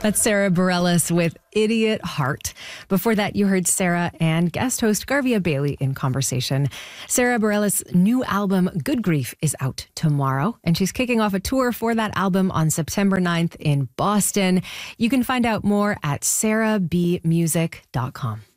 That's Sarah Bareilles with Idiot Heart. Before that, you heard Sarah and guest host Garvia Bailey in conversation. Sarah Bareilles' new album, Good Grief, is out tomorrow, and she's kicking off a tour for that album on September 9th in Boston. You can find out more at sarahbmusic.com.